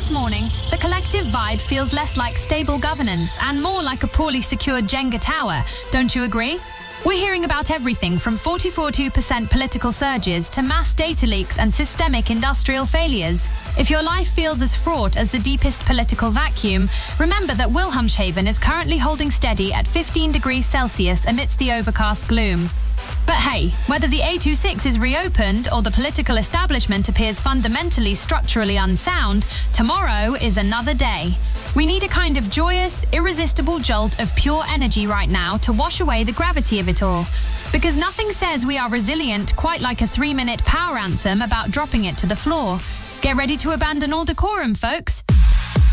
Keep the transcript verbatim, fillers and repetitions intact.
This morning, the collective vibe feels less like stable governance and more like a poorly secured Jenga tower. Don't you agree? We're hearing about everything from forty-four point two percent political surges to mass data leaks and systemic industrial failures. If your life feels as fraught as the deepest political vacuum, remember that Wilhelmshaven is currently holding steady at fifteen degrees Celsius amidst the overcast gloom. But hey, whether the A twenty-six is reopened or the political establishment appears fundamentally structurally unsound, tomorrow is another day. We need a kind of joyous, irresistible jolt of pure energy right now to wash away the gravity of it all. Because nothing says we are resilient quite like a three-minute power anthem about dropping it to the floor. Get ready to abandon all decorum, folks.